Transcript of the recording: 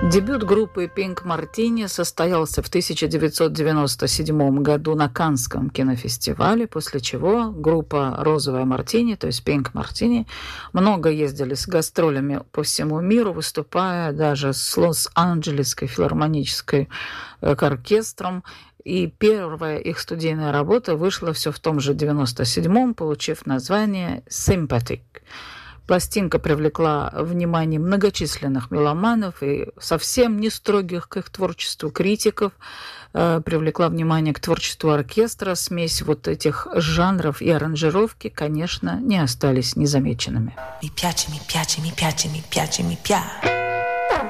Дебют группы Pink Martini состоялся в 1997 году на Каннском кинофестивале, после чего группа «Розовая Мартини», то есть Pink Martini, много ездили с гастролями по всему миру, выступая даже с Лос-Анджелесской филармонической оркестром. И первая их студийная работа вышла все в том же 97-м, получив название «Sympathetic». Пластинка привлекла внимание многочисленных меломанов и совсем не строгих к их творчеству критиков, привлекла внимание к творчеству оркестра. Смесь вот этих жанров и аранжировки, конечно, не остались незамеченными. Mi piace, mi piace, mi piace, mi piace, mi piace.